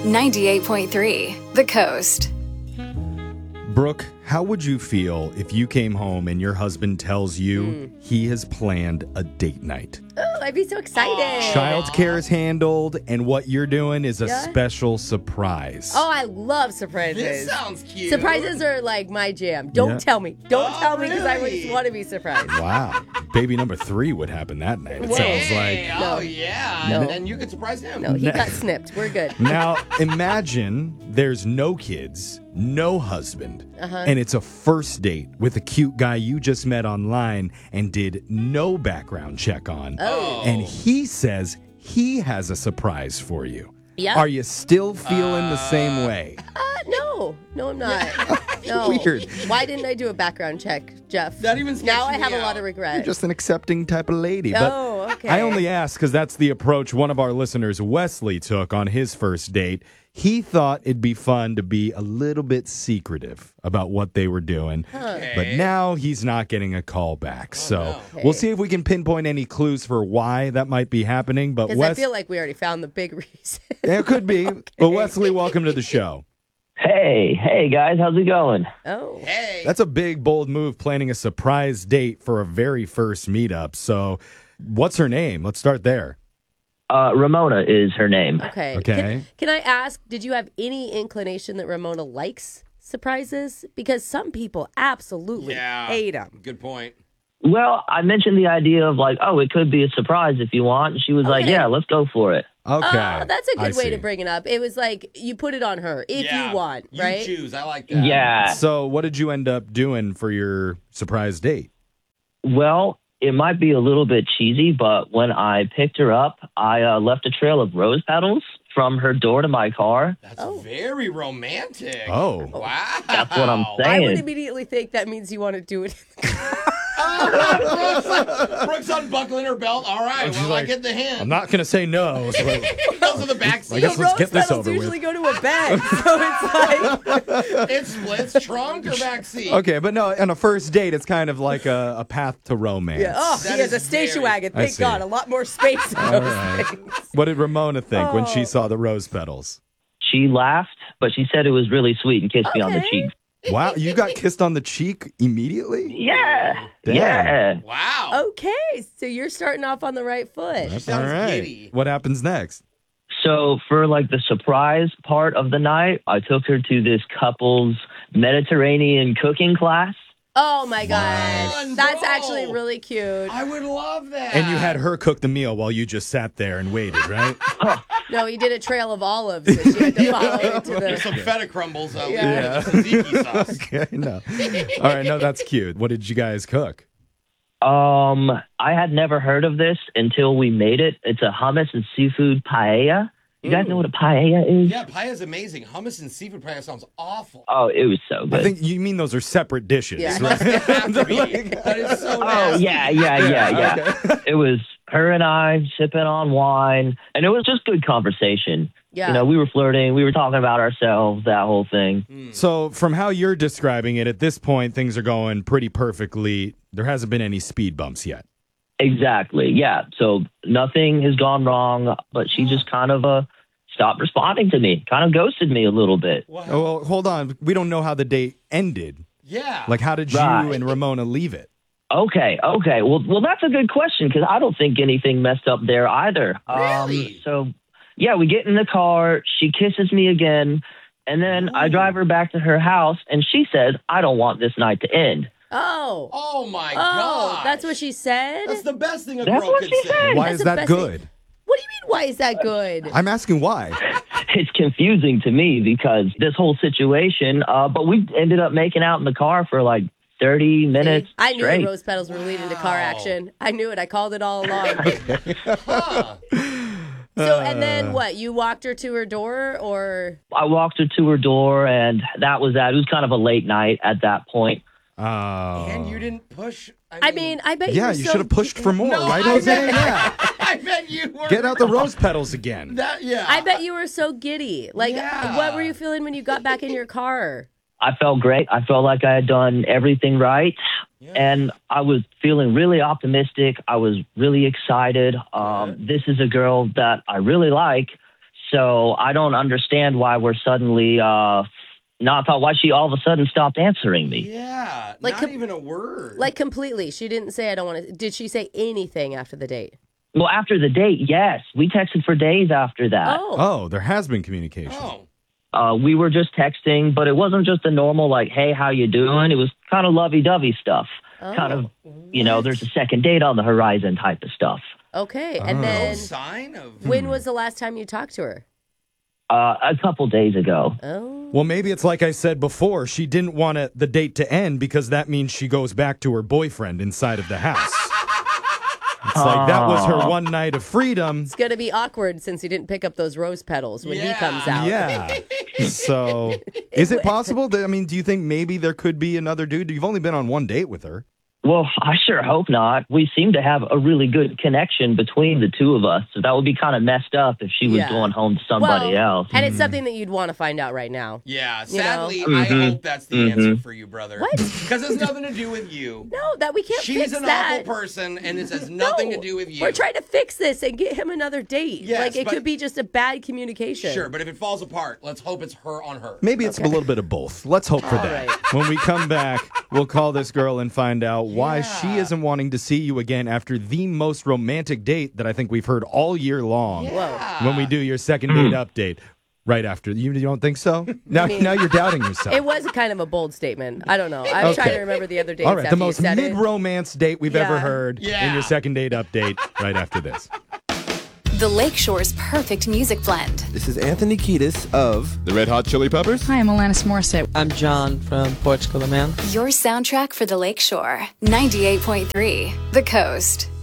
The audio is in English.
98.3 The Coast. Brooke, how would you feel if you came home and your husband tells you he has planned a date night? Oh, I'd be so excited. Childcare is handled, and what you're doing is a special surprise. Oh, I love surprises. This sounds cute. Surprises are like my jam. Don't tell me. Don't tell me because I really? just want to be surprised. Wow. Baby number 3 would happen that night, it Whoa. sounds like. Hey, oh, yeah. No. And then you could surprise him. No, he got snipped. We're good. Now, imagine there's no kids, no husband, and it's a first date with a cute guy you just met online and did no background check on. Oh. And he says he has a surprise for you. Yeah. Are you still feeling the same way? No, I'm not. No. Weird. Why didn't I do a background check, Jeff? That even Now sketched I have me a lot out. of regret. You're just an accepting type of lady. Oh, but okay. I only ask because that's the approach one of our listeners, Wesley, took on his first date. He thought it'd be fun to be a little bit secretive about what they were doing. But now he's not getting a call back. So we'll see if we can pinpoint any clues for why that might be happening. But Because I feel like we already found the big reason. Yeah, it could be. But Wesley, welcome to the show. Hey guys, how's it going? Oh. Hey. That's a big, bold move, planning a surprise date for a very first meetup. So what's her name? Let's start there. Ramona is her name. Okay. Okay. Can I ask, did you have any inclination that Ramona likes surprises? Because some people absolutely hate them. Good point. Well, I mentioned the idea of like, oh, it could be a surprise if you want. And she was like, yeah, let's go for it. Okay. Oh, that's a I good way to see. bring it up. It was like you put it on her if Yeah. you want, right? You choose. I like that. Yeah. So what did you end up doing for your surprise date? Well, it might be a little bit cheesy, but when I picked her up, I left a trail of rose petals from her door to my car. That's very romantic. Oh. Wow. That's what I'm I would saying. immediately think that means you want to do it. Brooke's unbuckling her belt. All right. She's Well, like, I get the hint. I'm not going to say no. So Goes to the back seat. I guess let's Rose get this petals over with. usually go to a bed, so it's like It splits trunk or back seat. Okay, but no, on a first date, it's kind of like a path to romance. oh, That he has is a station very- wagon. I Thank see. God, a lot more space in those right. things. What did Ramona think when she Oh. saw the rose petals? She laughed, but she said it was really sweet and kissed me on the Okay. cheek. Wow, you got kissed on the cheek immediately? Yeah. Damn. Yeah. Wow. Okay, so you're starting off on the right foot. That's sounds all right. giddy. What happens next? So for like the surprise part of the night, I took her to this couple's Mediterranean cooking class. Oh my gosh, Fun, that's bro. actually really cute. I would love that. And you had her cook the meal while you just sat there and waited, right? No, he did a trail of olives. And she had to follow it to There's the. some feta crumbles out Yeah. there. Tzatziki sauce. Okay, no. All right, no, that's cute. What did you guys cook? I had never heard of this until we made it. It's a hummus and seafood paella. You guys know what a paella is? Yeah, paella's amazing. Hummus and seafood paella sounds awful. Oh, it was so good. I think you mean those are separate dishes, Yeah. right? They have to be. That is so Oh, nasty. yeah. It was her and I sipping on wine, and it was just good conversation. Yeah. You know, we were flirting, we were talking about ourselves, that whole thing. So, from how you're describing it, at this point, things are going pretty perfectly. There hasn't been any speed bumps yet. Exactly, yeah. So nothing has gone wrong, but she just kind of stopped responding to me, kind of ghosted me a little bit. Wow. Oh, well, hold on. We don't know how the date ended. Yeah. Like, how did you Right. and Ramona leave it? Okay. Well, that's a good question because I don't think anything messed up there either. Really? So, yeah, we get in the car. She kisses me again, and then I drive her back to her house, and she says, "I don't want this night to end." Oh. Oh my Oh, god. that's what she said? That's the best thing a That's girl what could she say. said. Why That's is the that best good? What do you mean, why is that good? I'm asking why. It's confusing to me because this whole situation. But we ended up making out in the car for like 30 minutes I knew straight. the rose petals were leading to car Wow. action. I knew it. I called it all along. Huh. So, and then what? You walked her to her door, or? I walked her to her door, and that was that. It was kind of a late night at that point. Oh. And you didn't push. I mean, I bet you Yeah, were you so should have pushed for more, No, right, I Jose? bet- Yeah. I bet you were. Get out the rose petals again. That, yeah. I bet you were so giddy. Like, Yeah. what were you feeling when you got back in your car? I felt great. I felt like I had done everything right. Yeah. And I was feeling really optimistic. I was really excited. This is a girl that I really like. So I don't understand why we're suddenly why she all of a sudden stopped answering me. Yeah, Like, not even a word. Like completely. She didn't say I don't want to. Did she say anything after the date? Well, after the date, yes. We texted for days after that. Oh, there has been communication. We were just texting, but it wasn't just a normal, like, hey, how you doing? It was kind of lovey-dovey stuff. Kind of, there's a second date on the horizon type of stuff. Okay. And then sign of when was the last time you talked to her? A couple days ago. Oh. Well, maybe it's like I said before. She didn't want the date to end because that means she goes back to her boyfriend inside of the house. It's like that was her one night of freedom. It's going to be awkward since he didn't pick up those rose petals when he comes out. Yeah. So, is it possible? Do you think maybe there could be another dude? You've only been on one date with her. Well, I sure hope not. We seem to have a really good connection between the two of us. So that would be kind of messed up if she was going home to somebody else. And it's something that you'd want to find out right now. Yeah, sadly, I hope that's the answer for you, brother. What? Because it's nothing to do with you. No, that we can't She's fix an that. awful person, and this has nothing to do with you. We're trying to fix this and get him another date. Yes, it but- could be just a bad communication. Sure, but if it falls apart, let's hope it's her on her. Maybe it's a little bit of both. Let's hope for that. right. When we come back, we'll call this girl and find out why she isn't wanting to see you again after the most romantic date that I think we've heard all year long. Whoa. When we do your second date update. Right after. You don't think so? Now you're doubting yourself. It was kind of a bold statement. I don't know. I'm trying to remember the other dates. All right, after the most you said it. mid-romance date we've ever heard in your second date update right after this. The Lakeshore's perfect music blend. This is Anthony Kiedis of the Red Hot Chili Peppers. Hi, I'm Alanis Morissette. I'm John from Portugal, the Man. Your soundtrack for the Lakeshore. 98.3 The Coast.